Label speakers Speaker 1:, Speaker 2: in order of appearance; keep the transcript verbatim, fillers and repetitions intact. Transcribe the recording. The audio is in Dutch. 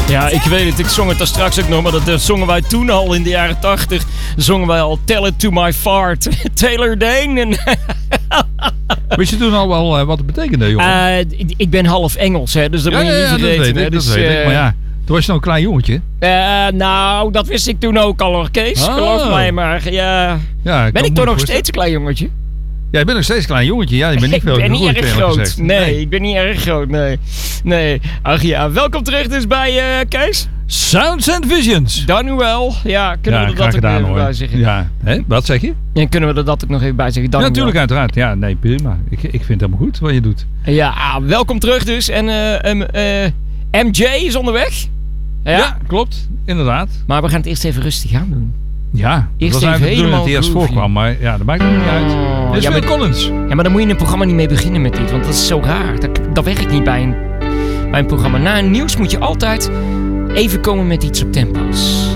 Speaker 1: Ja, ik weet het. Ik zong het daar straks ook nog, maar dat, dat zongen wij toen al in de jaren tachtig. Zongen wij al Tell It To My Fart. Taylor Dane. En
Speaker 2: Wist je toen al wel uh, wat het betekende, jongen?
Speaker 1: Uh, ik, ik ben half Engels, hè, dus dat
Speaker 2: ja,
Speaker 1: moet je
Speaker 2: ja,
Speaker 1: niet
Speaker 2: ja,
Speaker 1: vergeten.
Speaker 2: dat weet ik,
Speaker 1: hè,
Speaker 2: dat
Speaker 1: dus,
Speaker 2: weet
Speaker 1: uh,
Speaker 2: ik. Maar ja, toen was je nog een klein jongetje.
Speaker 1: Uh, nou, dat wist ik toen ook al, hoor, Kees.
Speaker 2: Oh.
Speaker 1: Geloof mij maar. Ja.
Speaker 2: Ja, ik
Speaker 1: ben ik toch nog steeds een klein jongetje?
Speaker 2: Ja, je bent nog steeds een klein jongetje. Ja, je bent niet veel
Speaker 1: ik ben niet erg groot.
Speaker 2: Gezegd.
Speaker 1: Nee,
Speaker 2: nee,
Speaker 1: ik ben niet erg groot. Nee. nee. Ach ja, welkom terug dus bij uh, Kees.
Speaker 2: Sounds and Visions.
Speaker 1: Danuel. Ja, kunnen
Speaker 2: ja,
Speaker 1: we er dat ook
Speaker 2: gedaan,
Speaker 1: nog even
Speaker 2: hoor.
Speaker 1: bij zeggen?
Speaker 2: Ja, hè? Wat zeg je?
Speaker 1: En kunnen we er dat ook nog even bij zeggen? Danuel.
Speaker 2: Ja, natuurlijk, uiteraard. Ja, nee, prima. Ik, ik vind het helemaal goed wat je doet.
Speaker 1: Ja, welkom terug dus. En uh, um, uh, M J is onderweg. Ja?
Speaker 2: Ja, klopt. Inderdaad.
Speaker 1: Maar we gaan het eerst even rustig aan doen.
Speaker 2: Ja,
Speaker 1: eerst
Speaker 2: dat was eigenlijk de bedoeling dat hij eerst
Speaker 1: groovy.
Speaker 2: voorkwam. Maar ja, dat maakt het niet uit.
Speaker 1: Oh,
Speaker 2: Dit is
Speaker 1: ja,
Speaker 2: Phil
Speaker 1: maar,
Speaker 2: Collins.
Speaker 1: Ja, maar dan moet je een programma niet mee beginnen met dit. Want dat is zo raar. Dat, dat werkt niet bij een, bij een programma. Na een nieuws moet je altijd even komen met iets op tempo's.